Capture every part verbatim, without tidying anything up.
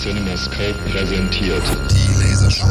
CinemaScope präsentiert. Die Lasershow.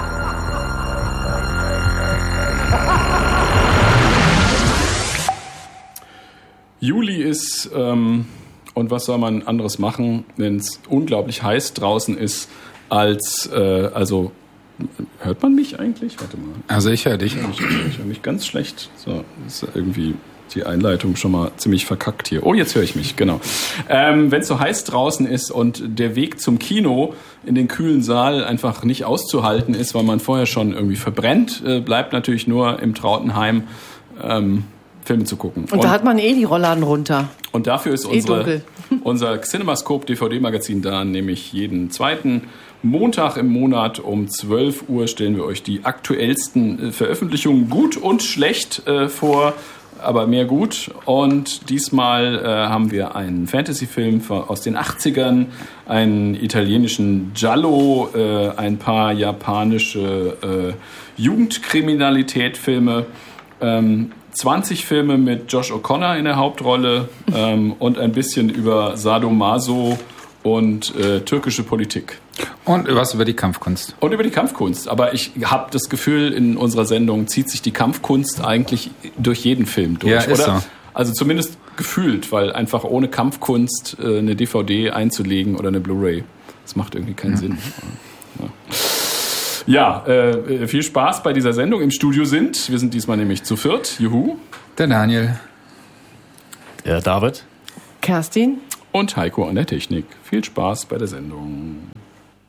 Juli ist, ähm, und was soll man anderes machen, wenn es unglaublich heiß draußen ist, als, äh, also, hört man mich eigentlich? Warte mal. Also ich höre dich. Ich, ich höre mich ganz schlecht. So, ist irgendwie die Einleitung schon mal ziemlich verkackt hier. Oh, jetzt höre ich mich, genau. Ähm, wenn es so heiß draußen ist und der Weg zum Kino in den kühlen Saal einfach nicht auszuhalten ist, weil man vorher schon irgendwie verbrennt, äh, bleibt natürlich nur im Trautenheim ähm, Filme zu gucken. Und, und da hat man eh die Rollladen runter. Und dafür ist unsere, unser CinemaScope D V D-Magazin da, nämlich jeden zweiten Montag im Monat um zwölf Uhr stellen wir euch die aktuellsten äh, Veröffentlichungen gut und schlecht äh, vor, aber mehr gut. Und diesmal äh, haben wir einen Fantasy-Film aus den achtzigern, einen italienischen Giallo, äh, ein paar japanische äh, Jugendkriminalität-Filme, ähm, zwanzig Filme mit Josh O'Connor in der Hauptrolle ähm, und ein bisschen über Sadomaso und äh, türkische Politik. Und was über die Kampfkunst. Und über die Kampfkunst. Aber ich habe das Gefühl, in unserer Sendung zieht sich die Kampfkunst eigentlich durch jeden Film durch. Ja, ist oder? So. Also zumindest gefühlt, weil einfach ohne Kampfkunst äh, eine D V D einzulegen oder eine Blu-ray, das macht irgendwie keinen ja. Sinn. Ja. Ja, äh, viel Spaß bei dieser Sendung. Im Studio sind, wir sind diesmal nämlich zu viert, juhu. Der Daniel. Der David. Kerstin. Und Heiko an der Technik. Viel Spaß bei der Sendung.